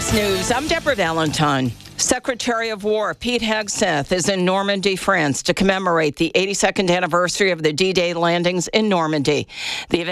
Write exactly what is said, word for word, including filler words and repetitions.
Fox News, I'm Deborah Valentine. Secretary of War Pete Hegseth is in Normandy, France, to commemorate the eighty-second anniversary of the D-Day landings in Normandy. The event